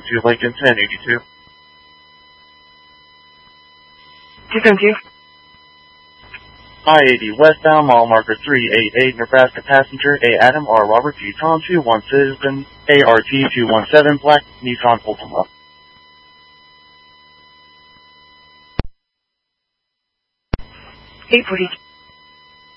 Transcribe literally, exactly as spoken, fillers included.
to Lincoln ten eighty-two. two seventy-two. I eighty westbound, mile marker three eight eight, Nebraska passenger A. Adam R. Robert G. Tom two one citizen, A R T two one seven, black Nissan Altima. eight forty.